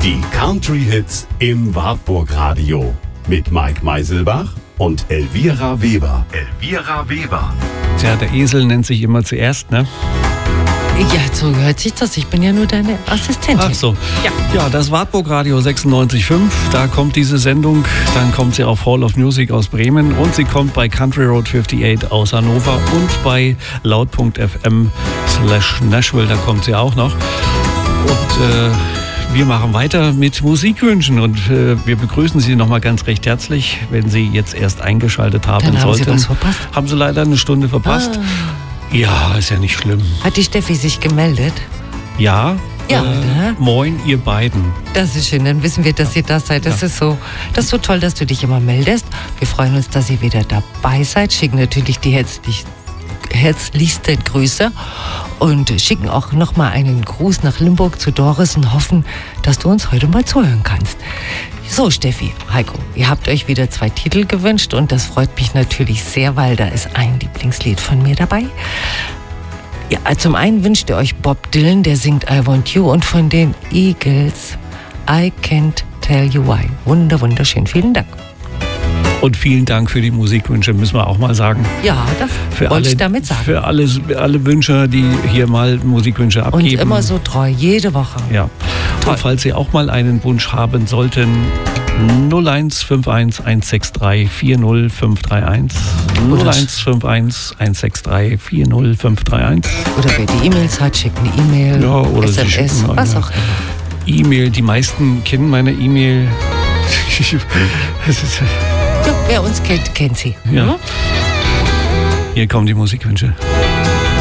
Die Country-Hits im Wartburg-Radio mit Mike Meiselbach und Elvira Weber. Elvira Weber. Tja, der Esel nennt sich immer zuerst, ne? Ja, so hört sich das. Ich bin ja nur deine Assistentin. Ach so. Ja, das Wartburg-Radio 96.5, da kommt diese Sendung. Dann kommt sie auf Hall of Music aus Bremen und sie kommt bei Country Road 58 aus Hannover und bei laut.fm/Nashville, da kommt sie auch noch. Und wir machen weiter mit Musikwünschen und wir begrüßen Sie nochmal ganz recht herzlich, wenn Sie jetzt erst eingeschaltet haben Dann sollten. haben Sie was verpasst? Haben Sie leider eine Stunde verpasst. Ja, ist ja nicht schlimm. Hat die Steffi sich gemeldet? Ja, Ja, ne? Moin, ihr beiden. Das ist schön, dann wissen wir, dass ihr da seid. Das ist so toll, dass du dich immer meldest. Wir freuen uns, dass ihr wieder dabei seid. Schicken natürlich die herzlichsten Grüße und schicken auch nochmal einen Gruß nach Limburg zu Doris und hoffen, dass du uns heute mal zuhören kannst. So, Steffi, Heiko, ihr habt euch wieder 2 Titel gewünscht und das freut mich natürlich sehr, weil da ist ein Lieblingslied von mir dabei. Ja, zum einen wünscht ihr euch Bob Dylan, der singt I Want You, und von den Eagles I Can't Tell You Why. Wunderschön, vielen Dank. Und vielen Dank für die Musikwünsche, müssen wir auch mal sagen. Ja, das wollte ich damit sagen. Für alle Wünscher, die hier mal Musikwünsche abgeben. Und immer so treu, jede Woche. Ja. Und falls Sie auch mal einen Wunsch haben sollten, 0151 163 40531. 0151 163 40531. Oder wer die E-Mails hat, schickt eine E-Mail, ja, oder SMS, was auch immer. E-Mail, die meisten kennen meine E-Mail. Ja, wer uns kennt, kennt sie. Ja. Hier kommen die Musikwünsche.